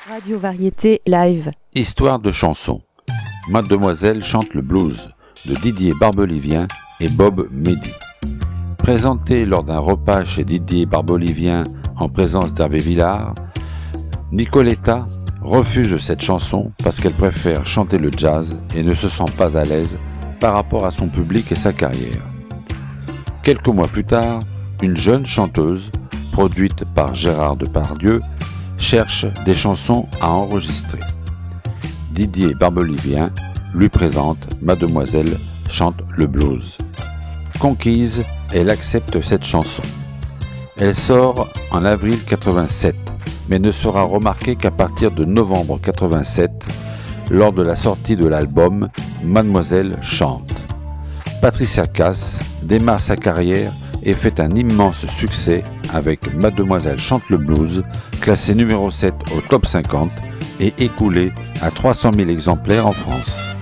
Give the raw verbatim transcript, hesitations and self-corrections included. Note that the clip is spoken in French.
Radio Variété Live. Histoire de chanson. Mademoiselle chante le blues de Didier Barbelivien et Bob Mehdi. Présenté lors d'un repas chez Didier Barbelivien en présence d'Hervé Villard, Nicoletta refuse cette chanson parce qu'elle préfère chanter le jazz et ne se sent pas à l'aise par rapport à son public et sa carrière. Quelques mois plus tard, une jeune chanteuse, produite par Gérard Depardieu, cherche des chansons à enregistrer. Didier Barbelivien lui présente Mademoiselle chante le blues. Conquise, elle accepte cette chanson. Elle sort en avril quatre-vingt-sept, mais ne sera remarquée qu'à partir de novembre quatre-vingt-sept, lors de la sortie de l'album Mademoiselle chante. Patricia Cass démarre sa carrière et fait un immense succès avec Mademoiselle chante le blues, classé numéro sept au top cinquante et écoulé à trois cent mille exemplaires en France.